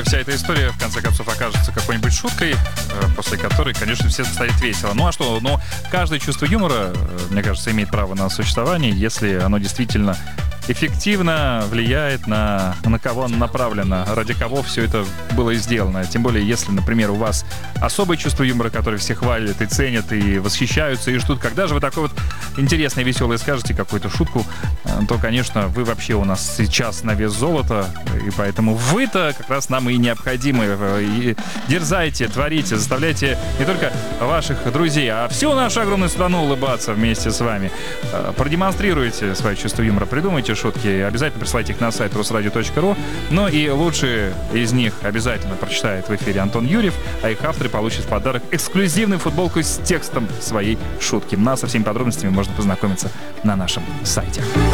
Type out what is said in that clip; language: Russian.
Вся эта история, в конце концов, окажется какой-нибудь шуткой, после которой, конечно, всем станет весело. Ну а что? Ну, каждое чувство юмора, мне кажется, имеет право на существование, если оно действительно эффективно влияет на кого оно направлено, ради кого все это было сделано. Тем более, если, например, у вас особое чувство юмора, которое все хвалят и ценят, и восхищаются, и ждут, когда же вы такой вот интересный, веселый скажете какую-то шутку, то, конечно, вы вообще у нас сейчас на вес золота, и поэтому вы-то как раз нам и необходимы. И дерзайте, творите, заставляйте не только ваших друзей, а всю нашу огромную страну улыбаться вместе с вами. Продемонстрируйте свое чувство юмора, придумайте шутки, обязательно присылайте их на сайт rusradio.ru. Ну и лучшие из них обязательно прочитает в эфире Антон Юрьев, а их авторы получат в подарок эксклюзивную футболку с текстом своей шутки. Со всеми подробностями можно познакомиться на нашем сайте.